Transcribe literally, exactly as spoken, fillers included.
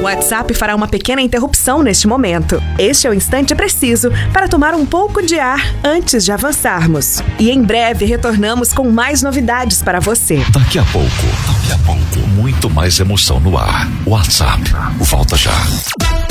O WhatsApp fará uma pequena interrupção neste momento. Este é o instante preciso para tomar um pouco de ar antes de avançarmos. E em breve retornamos com mais novidades para você. Daqui a pouco, daqui a pouco, muito mais emoção no ar. WhatsApp, volta já.